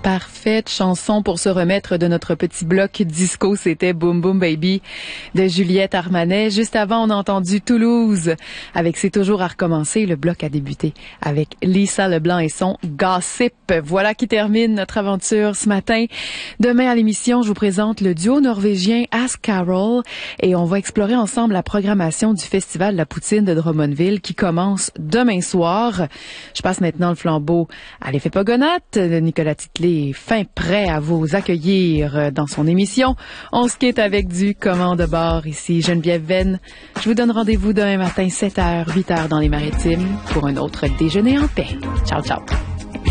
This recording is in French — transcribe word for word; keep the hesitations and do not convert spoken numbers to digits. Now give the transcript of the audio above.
parfaite chanson pour se remettre de notre petit bloc disco. C'était Boom Boom Baby de Juliette Armanet. Juste avant, on a entendu Toulouse avec C'est toujours à recommencer. Le bloc a débuté avec Lisa Leblanc et son Gossip. Voilà qui termine notre aventure ce matin. Demain à l'émission, je vous présente le duo norvégien Ask Carol et on va explorer ensemble la programmation du Festival de la Poutine de Drummondville qui commence demain soir. Je passe maintenant le flambeau à l'effet Pogonate. Nicolas Titley est fin prêt à vous accueillir dans son émission. On se quitte avec du Commande de bord. Ici Geneviève Venn. Je vous donne rendez-vous demain matin sept heures, huit heures dans les Maritimes pour un autre déjeuner en paix. Ciao, ciao.